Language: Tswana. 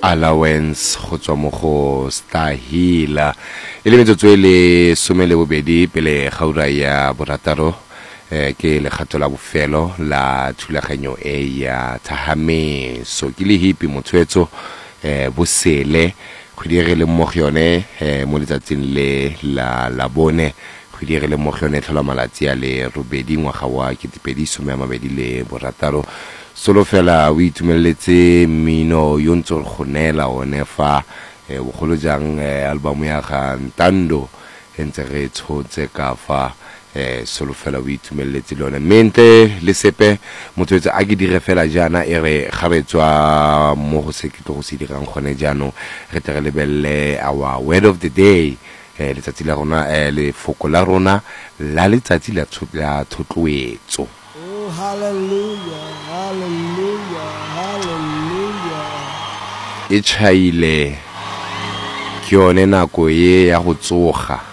allowance go tswa mo go Stahila le metsotso le some le bobedi pele gaura ya borataro ke le kgato la bofelo la thulaganyo ya thahame so ke le hipi motshwetso bosele go direle mo go yone mo letsatsing le la bone go direle mo go yone tlhola malatsi a le robedi ngwaga wa 2022 le borataro solo fela o itumeletse mmino yo ntse go nela one fa bogolo jang album ya ga Ntando entse re tshotse ka fa solo fela o itumeletse lone mente le sepe motho etsa a ke dire fela jana e re gabetswa mo go se ke go se dirang gone jano re tle le belle our word of the day letsatsi la rona le foko la rona la letsatsi la thotloetso. Oh hallelujah hallelujah hallelujah e chaile ke yone nako ye ya go tsoga